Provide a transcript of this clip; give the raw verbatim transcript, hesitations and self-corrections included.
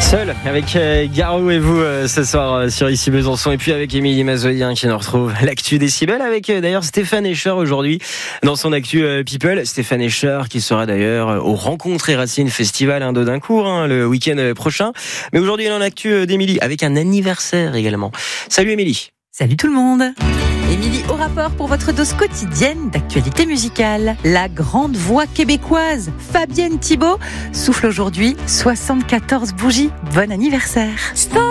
Seul avec euh, Garou et vous euh, ce soir euh, sur Ici Besançon, et puis avec Émilie Mazoyen qui nous retrouve l'actu Décibel avec euh, d'ailleurs Stéphane Escher aujourd'hui dans son actu euh, People. Stéphane Escher qui sera d'ailleurs euh, aux Rencontres et Racines Festival hein, d'Audincourt hein, le week-end euh, prochain. Mais aujourd'hui il est en actu euh, d'Émilie avec un anniversaire également. Salut Émilie. Salut tout le monde. Émilie au rapport pour votre dose quotidienne d'actualité musicale. La grande voix québécoise Fabienne Thibault souffle aujourd'hui soixante-quatorze bougies. Bon anniversaire. Stop.